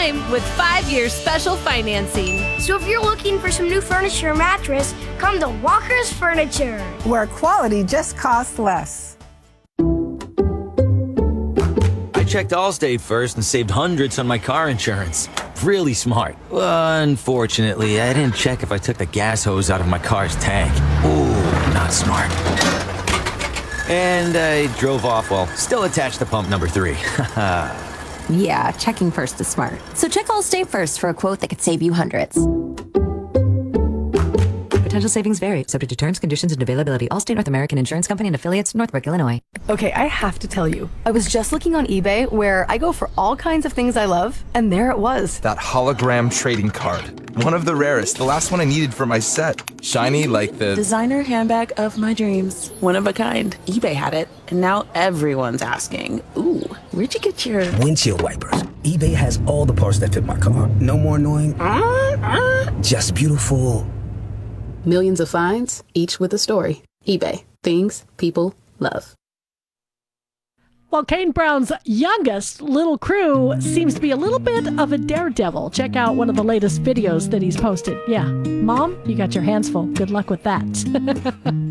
time with 5-year special financing. So if you're looking for some new furniture or mattress, come to Walker's Furniture, where quality just costs less. I checked Allstate first and saved hundreds on my car insurance. Really smart. Unfortunately, I didn't check if I took the gas hose out of my car's tank. Ooh, not smart. And I drove off while still attached to pump number 3. Yeah, checking first is smart. So check Allstate first for a quote that could save you hundreds. Potential savings vary, subject to terms, conditions, and availability. Allstate North American Insurance Company and affiliates, Northbrook, Illinois. Okay, I have to tell you, I was just looking on eBay where I go for all kinds of things I love, and there it was. That hologram trading card. One of the rarest, the last one I needed for my set. Shiny like the designer handbag of my dreams. One of a kind. eBay had it, and now everyone's asking, ooh, where'd you get your windshield wipers? eBay has all the parts that fit my car. No more annoying, just beautiful. Millions of finds, each with a story. eBay. Things people love. Well, Kane Brown's youngest little crew seems to be a little bit of a daredevil. Check out one of the latest videos that he's posted. Yeah. Mom, you got your hands full. Good luck with that.